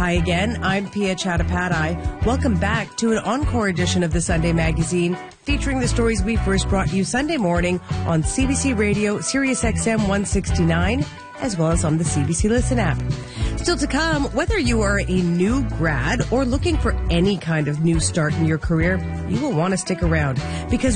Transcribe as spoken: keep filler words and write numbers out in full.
Hi again, I'm Pia Chattopadhyay. Welcome back to an encore edition of the Sunday Magazine, featuring the stories we first brought you Sunday morning on C B C Radio, Sirius X M one sixty-nine, as well as on the C B C Listen app. Still to come, whether you are a new grad or looking for any kind of new start in your career, you will want to stick around, because